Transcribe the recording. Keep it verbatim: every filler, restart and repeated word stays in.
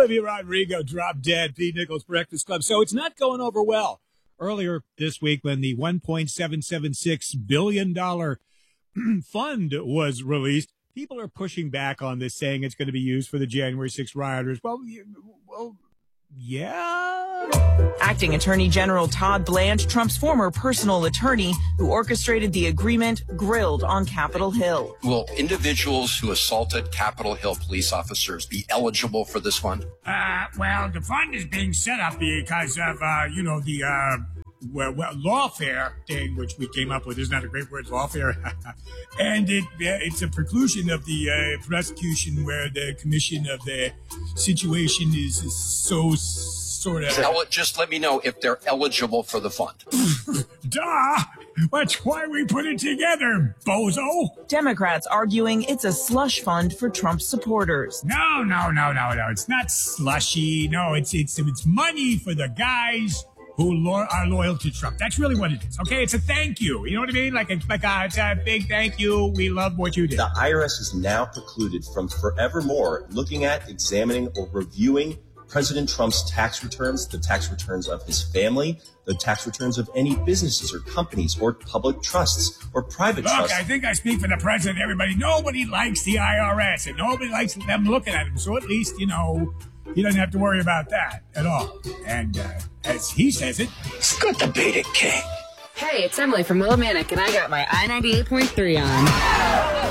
Olivia Rodrigo dropped dead. Pete Nichols Breakfast Club. So it's not going over well. Earlier this week, when the one point seven seven six billion dollars fund was released, people are pushing back on this, saying it's going to be used for the January sixth rioters. Well, well, yeah. Acting Attorney General Todd Blanche, Trump's former personal attorney who orchestrated the agreement, grilled on Capitol Hill. Will individuals who assaulted Capitol Hill police officers be eligible for this fund? Uh, well, the fund is being set up because of, uh, you know, the, uh, well, well, lawfare thing, which we came up with. Isn't that a great word, lawfare? And it uh, it's a preclusion of the uh, prosecution where the commission of the situation is, is so sort of... El- just let me know if they're eligible for the fund. Duh! That's why we put it together, bozo! Democrats arguing it's a slush fund for Trump's supporters. No, no, no, no, no. It's not slushy. No, it's it's it's money for the guys who lo- are loyal to Trump. That's really what it is, okay? It's a thank you. You know what I mean? Like a, like a, it's a big thank you. We love what you did. The I R S is now precluded from forevermore looking at, examining, or reviewing President Trump's tax returns, the tax returns of his family, the tax returns of any businesses or companies or public trusts or private Look, trusts. I think I speak for the president, everybody. Nobody likes the I R S, and nobody likes them looking at him. So at least, you know, he doesn't have to worry about that at all. And uh, as he says it, Scott the Beta King. Hey, it's Emily from Willimantic, and I got my I ninety-eight point three on.